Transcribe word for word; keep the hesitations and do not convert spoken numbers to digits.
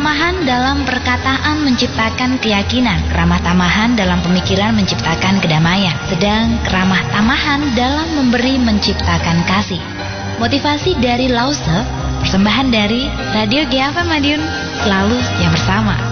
tamahan dalam perkataan menciptakan keyakinan, keramah tamahan dalam pemikiran menciptakan kedamaian, sedang keramah tamahan dalam memberi menciptakan kasih. Motivasi dari Lause, persembahan dari Radio G F M Madiun, selalu yang bersama.